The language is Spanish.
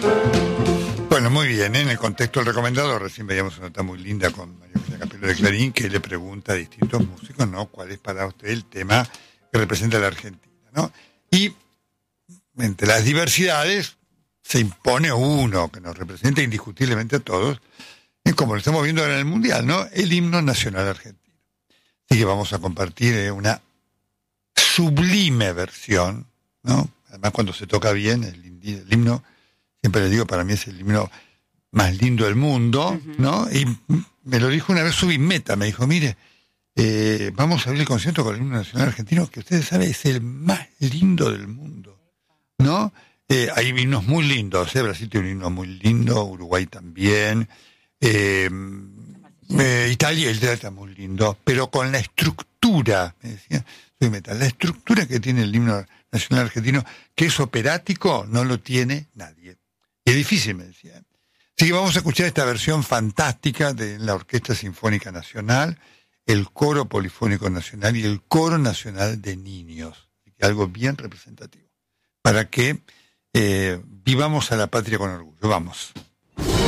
Bueno, muy bien, en el contexto del recomendado, recién veíamos una nota muy linda con María José Capello de Clarín, que le pregunta a distintos músicos, ¿no?, cuál es para usted el tema que representa a la Argentina, ¿no? Y entre las diversidades se impone uno que nos representa indiscutiblemente a todos, como lo estamos viendo ahora en el Mundial, ¿no?, el himno nacional argentino. Así que vamos a compartir una sublime versión, ¿no? Además, cuando se toca bien el himno, siempre les digo, para mí es el himno más lindo del mundo, ¿no? Y me lo dijo una vez Subimeta, me dijo, mire, vamos a abrir el concierto con el himno nacional argentino, que ustedes saben es el más lindo del mundo, ¿no? Hay himnos muy lindos, Brasil tiene un himno muy lindo, Uruguay también, Italia está muy lindo, pero con la estructura, me decía Subimeta, la estructura que tiene el himno nacional argentino, que es operático, no lo tiene nadie. Y es difícil, me decía. Así que vamos a escuchar esta versión fantástica de la Orquesta Sinfónica Nacional, el Coro Polifónico Nacional y el Coro Nacional de Niños. Algo bien representativo. Para que vivamos a la patria con orgullo. Vamos.